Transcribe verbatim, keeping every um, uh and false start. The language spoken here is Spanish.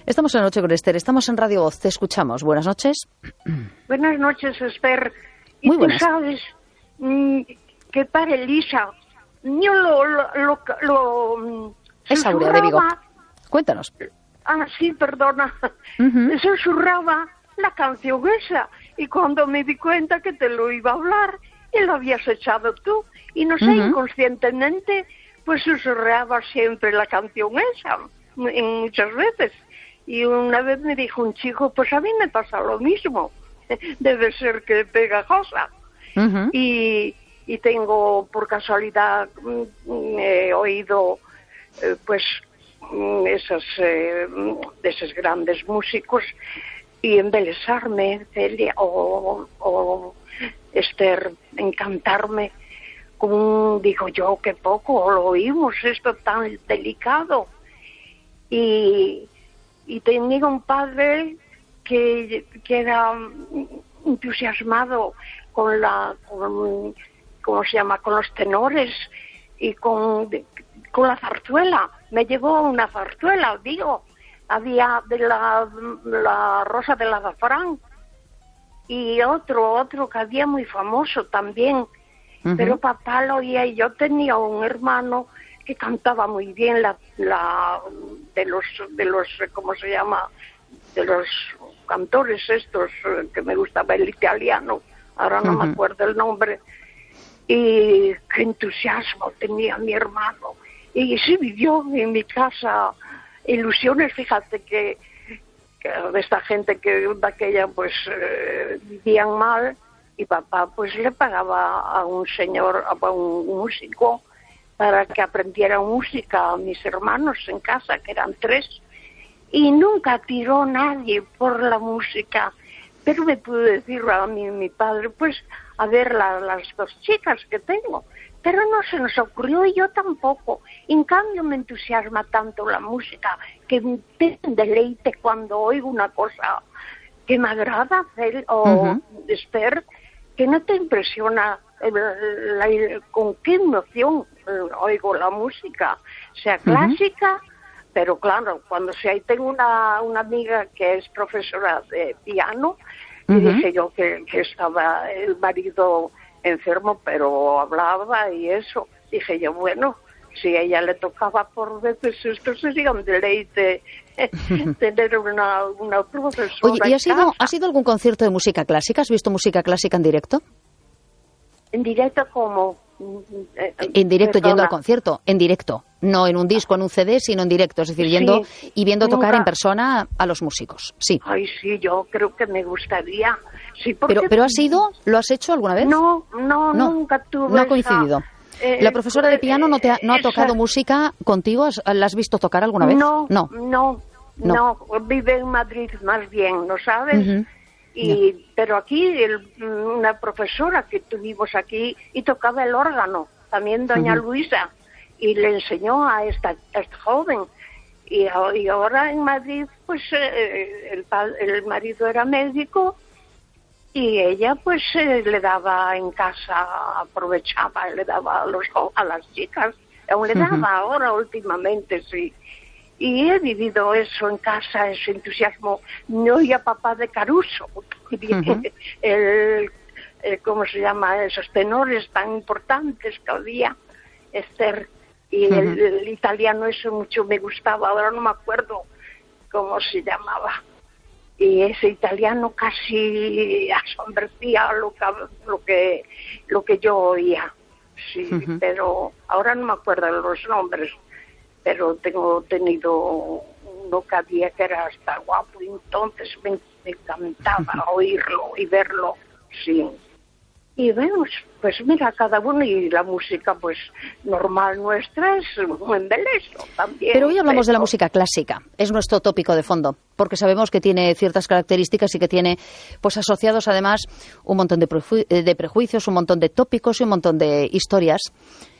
Estamos en La Noche con Esther, estamos en Radio Voz, te escuchamos. Buenas noches. Buenas noches, Esther. Y Muy buenas. tú sabes mmm, que para Elisa, yo lo... lo, lo, lo es Aurea de Vigo. Cuéntanos. Ah, sí, perdona. Uh-huh. Susurraba la canción esa. Y cuando me di cuenta que te lo iba a hablar, y lo habías echado tú. Y no sé, uh-huh. inconscientemente, pues susurraba siempre la canción esa, muchas veces. Y una vez me dijo un chico, pues a mí me pasa lo mismo. Debe ser que pegajosa. Uh-huh. Y, y tengo, por casualidad, he oído, eh, pues, esos, eh, de esos grandes músicos y embelesarme, Celia, o, o Esther, encantarme, como digo yo, que poco lo oímos, esto tan delicado. Y, y tenía un padre que, que era entusiasmado con la, con, ¿cómo se llama?, con los tenores y con, con la zarzuela. Me llevó una zarzuela, digo, había de la, la Rosa del Azafrán y otro, otro que había muy famoso también, uh-huh. pero papá lo oía y yo tenía un hermano que cantaba muy bien la, la de los, de los, ¿cómo se llama?, de los cantores estos, que me gustaba el italiano, ahora no uh-huh. me acuerdo el nombre, y qué entusiasmo tenía mi hermano. Y sí vivió en mi casa ilusiones, fíjate que, que de esta gente que de aquella pues eh, vivían mal, y papá pues le pagaba a un señor, a un músico, para que aprendiera música a mis hermanos en casa, que eran tres, y nunca tiró nadie por la música. Pero me pudo decir a mí, mi padre, pues a ver la, las dos chicas que tengo. Pero no se nos ocurrió y yo tampoco. En cambio me entusiasma tanto la música que me deleite cuando oigo una cosa que me agrada hacer o uh-huh. Esther, que no te impresiona el, la, el, con qué emoción oigo la música, sea clásica, uh-huh. pero claro, cuando si hay tengo una, una amiga que es profesora de piano, uh-huh. y dije yo que, que estaba el marido enfermo, pero hablaba y eso. Dije yo, bueno, si a ella le tocaba por veces, esto sería un deleite tener una, una profesora. Oye, ¿y has ido, has ido a algún concierto de música clásica? ¿Has visto música clásica en directo? En directo como... Eh, en directo, perdona. Yendo al concierto, en directo. No en un disco, en un C D, sino en directo. Es decir, yendo sí, y viendo tocar nunca. En persona a los músicos. Sí. Ay, sí, yo creo que me gustaría. Sí, porque... pero, ¿Pero has ido? ¿Lo has hecho alguna vez? No, no, no nunca tuve. No ha coincidido. Esa, eh, ¿La profesora de piano no, te ha, no ha tocado esa... música contigo? ¿La has visto tocar alguna vez? No, no, no, no. no. Vive en Madrid más bien, ¿no sabes? Uh-huh. Y, no. Pero aquí, el, una profesora que tuvimos aquí y tocaba el órgano, también doña uh-huh. Luisa, y le enseñó a esta, a esta joven. Y, y ahora en Madrid, pues eh, el, el marido era médico y ella pues eh, le daba en casa, aprovechaba, le daba a, los, a las chicas, aún le daba uh-huh. ahora últimamente, sí. Y he vivido eso en casa, ese entusiasmo. No y a papá de Caruso, uh-huh. el, el, ¿cómo se llama? Esos tenores tan importantes que había, Esther. Y uh-huh. el, el italiano, eso mucho me gustaba, ahora no me acuerdo cómo se llamaba. Y ese italiano casi asombrecía lo que, lo que, lo que yo oía. Sí, uh-huh. pero ahora no me acuerdo de los nombres. Pero tengo tenido uno que había que era hasta guapo, y entonces me, me encantaba oírlo y verlo, sí. Y vemos, pues mira, cada uno, y la música pues normal nuestra es un embeleso también. Pero hoy hablamos de la música clásica, es nuestro tópico de fondo, porque sabemos que tiene ciertas características y que tiene pues asociados además un montón de, preju- de prejuicios, un montón de tópicos y un montón de historias